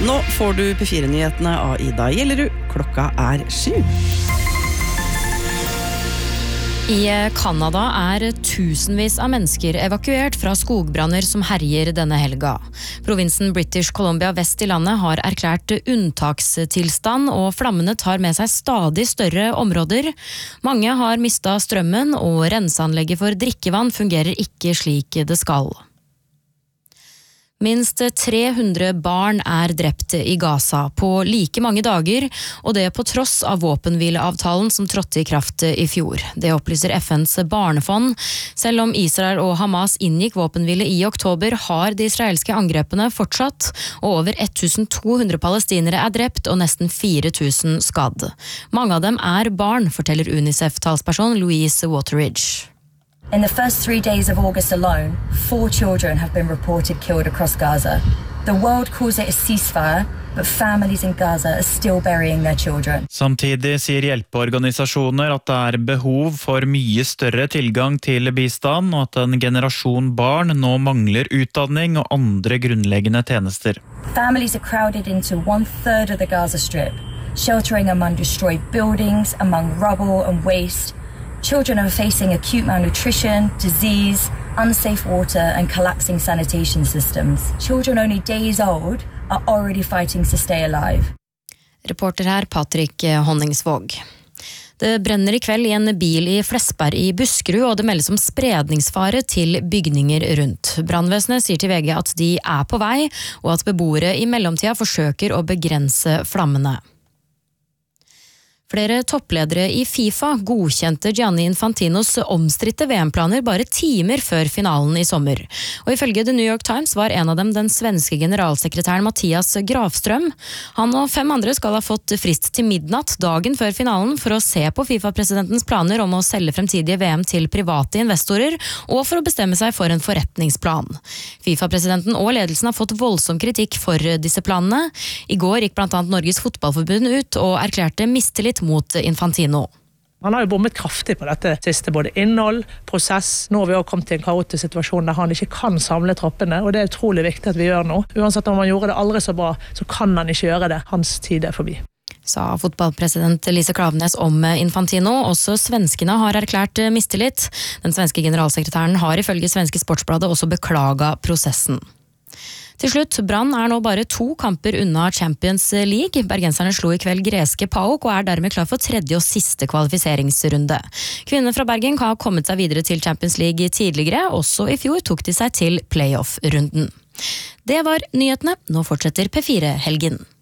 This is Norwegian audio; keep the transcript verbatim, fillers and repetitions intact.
Nå får du P fire-nyhetene av Ida Gjellerud. Klokka er sju. I Kanada er tusenvis av mennesker evakuert fra skogbranner som herjer denne helga. Provinsen British Columbia vest i landet har erklært unntakstilstand, og flammene tar med seg stadig større områder. Mange har mistet strømmen, og renseanlegget for drikkevann fungerer ikke slik det skal. Minst tre hundre barn er drept i Gaza på like mange dager, og det på tross av våpenhvileavtalen som trådte i kraft i fjor. Det opplyser F N's barnefond. Selv om Israel og Hamas inngikk våpenhvile i oktober, har de israelske angrepene fortsatt, og over to hundre palestinere er drept og nesten fire tusen skadd. Mange av dem er barn, forteller UNICEF-talsperson Louise Wateridge. In the first three days of August alone, four children have been reported killed across Gaza. The world calls it a ceasefire, but families in Gaza are still burying their children. Samtidig sier hjelpeorganisasjoner at det er behov for mye større tilgang til bistand, og at en generasjon barn nå mangler utdanning og andre grunnleggende tjenester. Families are crowded into one third of the Gaza Strip, sheltering among destroyed buildings, among rubble and waste. Children are facing acute malnutrition, disease, unsafe water and collapsing sanitation systems. Children only days old are already fighting to stay alive. Reporter her, Patrick Honningsvåg. Det brenner i kveld i en bil i Flesberg i Buskerud, og det meldes om spredningsfare til bygninger rundt. Brannvesenet sier til V G at de er på vei, og at beboere i mellomtida forsøker å begrense flammene. Flere toppledere i FIFA godkjente Gianni Infantinos omstridte V M-planer bare timer før finalen i sommer. Og ifølge The New York Times var en av dem den svenske generalsekretæren Mattias Grafström. Han og fem andre skal ha fått frist til midnatt dagen før finalen for å se på FIFA-presidentens planer om å selge fremtidige V M til private investorer, og for å bestemme seg for en forretningsplan. FIFA-presidenten og ledelsen har fått voldsom kritikk for disse planene. I går gikk blant annet Norges fotballforbund ut og erklærte mistillit mot Infantino. Han har jo bommet kraftig på dette siste, både innhold, prosess. Nå har vi også kommet til en kaotisk situasjon der han ikke kan samle troppene, og det er utrolig viktig at vi gjør nå. Uansett om han gjorde det aldri så bra, så kan han ikke gjøre det. Hans tid er forbi. Sa fotballpresident Lise Klaveness om Infantino. Også svenskene har erklært mistillit. Den svenske generalsekretæren har ifølge Svenske Sportsbladet også beklaget prosessen. Til slutt, Brann er nå bare to kamper unna Champions League. Bergenserne slo i kveld greske PAOK og er dermed klar for tredje og siste kvalifiseringsrunde. Kvinnene fra Bergen har kommet seg videre til Champions League tidligere. Også i fjor tok de seg til playoff-runden. Det var nyhetene. Nå fortsetter P fire-helgen.